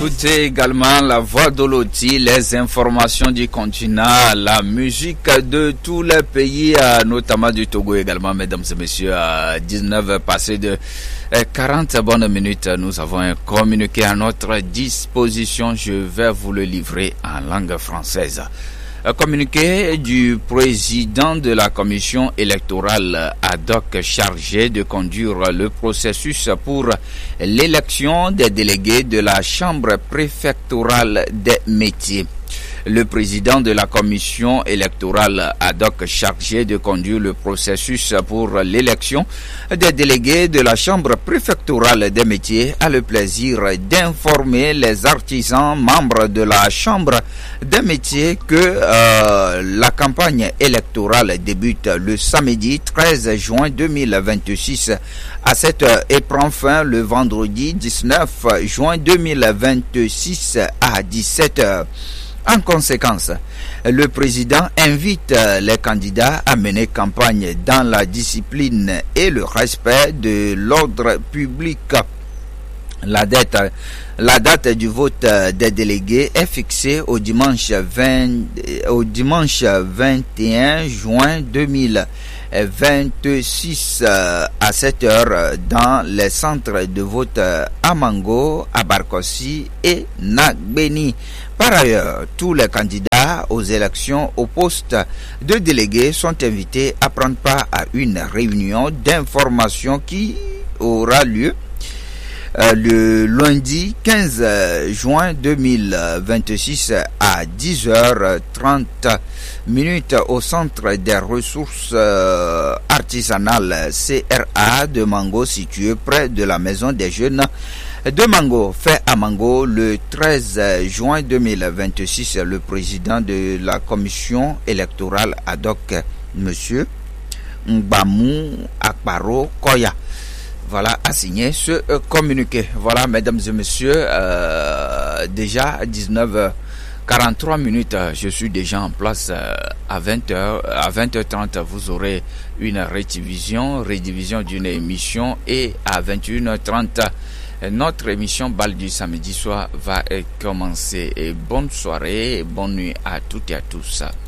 écoutez également la voix de l'OTI, les informations du continent, la musique de tous les pays, notamment du Togo également, mesdames et messieurs. À 19h passé de 40 bonnes minutes, nous avons un communiqué à notre disposition. Je vais vous le livrer en langue française. Un communiqué du président de la commission électorale ad hoc chargé de conduire le processus pour l'élection des délégués de la chambre préfectorale des métiers. Le président de la commission électorale ad hoc chargé de conduire le processus pour l'élection des délégués de la chambre préfectorale des métiers a le plaisir d'informer les artisans membres de la chambre des métiers que la campagne électorale débute le samedi 13 juin 2026 à 7h et prend fin le vendredi 19 juin 2026 à 17h. En conséquence, le président invite les candidats à mener campagne dans la discipline et le respect de l'ordre public. La date du vote des délégués est fixée au dimanche 21 juin 2026 à 7h dans les centres de vote à Mango, à Barkossi et Nagbeni. Par ailleurs, tous les candidats aux élections au poste de délégués sont invités à prendre part à une réunion d'information qui aura lieu le lundi 15 juin 2026 à 10h30 au centre des ressources artisanales CRA de Mango situé près de la maison des jeunes de Mango. Fait à Mango le 13 juin 2026, le président de la commission électorale ad hoc, monsieur Mbamou Akparo Koya, voilà, a signé ce communiqué. Voilà, mesdames et messieurs, déjà à 19h43 minutes, je suis déjà en place. À 20h30, vous aurez une rédivision d'une émission, et à 21h30, notre émission Bal du samedi soir va commencer. Et bonne soirée et bonne nuit à toutes et à tous.